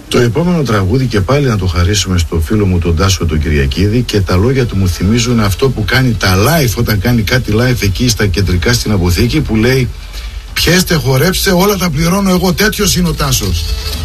Το επόμενο τραγούδι και πάλι να το χαρίσουμε στο φίλο μου τον Τάσο τον Κυριακίδη, και τα λόγια του μου θυμίζουν αυτό που κάνει τα live, όταν κάνει κάτι live εκεί στα κεντρικά στην αποθήκη, που λέει: πιέστε, χορέψτε, όλα τα πληρώνω εγώ. Τέτοιος είναι ο Τάσος.